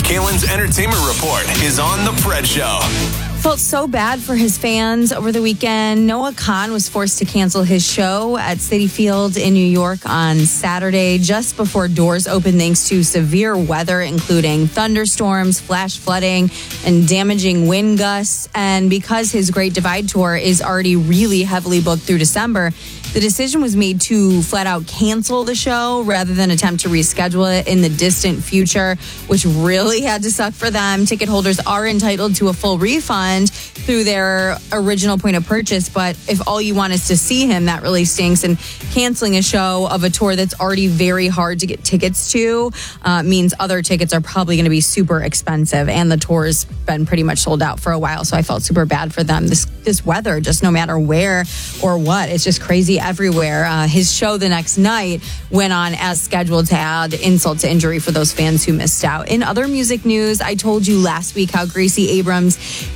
Kalen's Entertainment Report is on The Fred Show. Felt so bad for his fans over the weekend. Noah Kahan was forced to cancel his show at Citi Field in New York on Saturday, just before doors opened, thanks to severe weather, including thunderstorms, flash flooding, and damaging wind gusts. And because his Great Divide tour is already really heavily booked through December, the decision was made to flat out cancel the show rather than attempt to reschedule it in the distant future, which really had to suck for them. Ticket holders are entitled to a full refund through their original point of purchase, but if all you want is to see him, that really stinks. And canceling a show of a tour that's already very hard to get tickets to means other tickets are probably going to be super expensive, and the tour's been pretty much sold out for a while, so I felt super bad for them. This weather, just no matter where or what, it's just crazy everywhere. His show the next night went on as scheduled to add insult to injury for those fans who missed out. In other music news, I told you last week how Gracie Abrams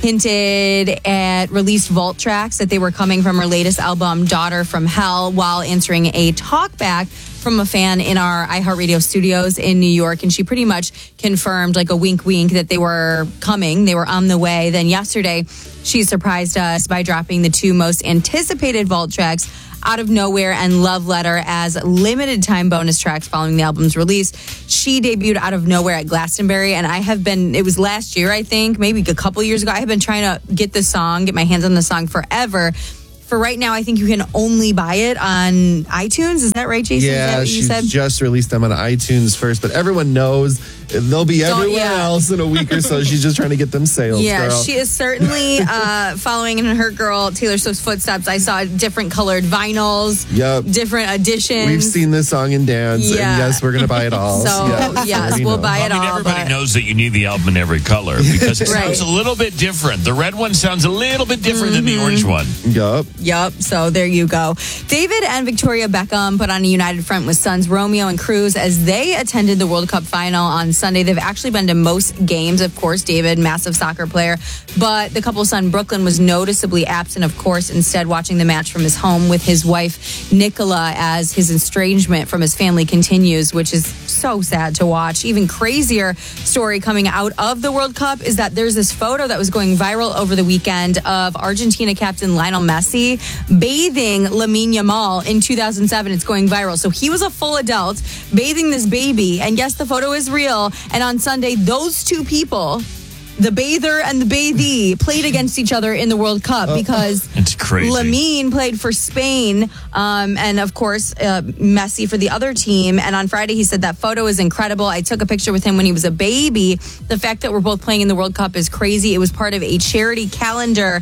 hinted at released vault tracks that they were coming from her latest album, Daughter from Hell, while answering a talkback from a fan in our iHeartRadio studios in New York. And she pretty much confirmed, like a wink wink, that they were coming. They were on the way. Then yesterday, she surprised us by dropping the two most anticipated vault tracks, Out of Nowhere and Love Letter, as limited time bonus tracks following the album's release. She debuted Out of Nowhere at Glastonbury, and it was last year, I think, maybe a couple years ago. I have been trying to get my hands on the song forever. For right now, I think you can only buy it on iTunes. Is that right, Jason? Yeah, she just released them on iTunes first, but everyone knows they'll be everywhere else in a week or so. She's just trying to get them sales, Yeah, girl. she is certainly following in her girl Taylor Swift's footsteps. I saw different colored vinyls, different editions. We've seen this song and dance, and yes, we're going to buy it all. So, yes, we'll buy it all. Everybody knows that you need the album in every color because it sounds a little bit different. The red one sounds a little bit different than the orange one. Yep. So there you go. David and Victoria Beckham put on a united front with sons Romeo and Cruz as they attended the World Cup final on Sunday. They've actually been to most games, of course. David, massive soccer player, but the couple's son Brooklyn was noticeably absent, of course, instead watching the match from his home with his wife Nicola as his estrangement from his family continues, which is so sad to watch. Even crazier story coming out of the World Cup is that there's this photo that was going viral over the weekend of Argentina captain Lionel Messi bathing Lamine Yamal in 2007. It's going viral. So he was a full adult bathing this baby, and yes, the photo is real. And on Sunday, those two people, the bather and the bathee, played against each other in the World Cup because it's crazy. Lamine played for Spain and, of course, Messi for the other team. And on Friday, he said that photo is incredible. I took a picture with him when he was a baby. The fact that we're both playing in the World Cup is crazy. It was part of a charity calendar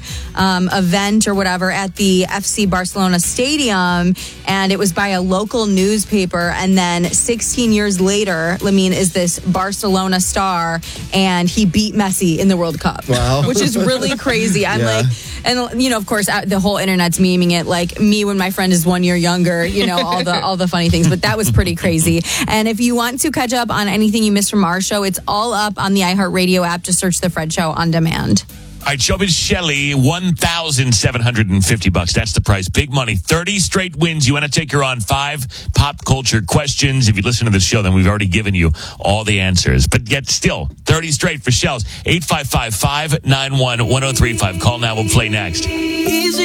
event or whatever at the FC Barcelona Stadium, and it was by a local newspaper. And then 16 years later, Lamine is this Barcelona star, and he beat Messi in the World Cup. Wow. Which is really crazy. I'm like, and you know, of course, the whole internet's memeing it, like me when my friend is 1 year younger, you know, all the funny things, but that was pretty crazy. And if you want to catch up on anything you missed from our show, it's all up on the iHeartRadio app. Just search The Fred Show on demand. All right, Showbiz Shelley, $1,750. That's the price. Big money. 30 straight wins. You want to take her on 5 pop culture questions. If you listen to the show, then we've already given you all the answers. But yet still, 30 straight for Shells. 855-591-1035. Call now. We'll play next.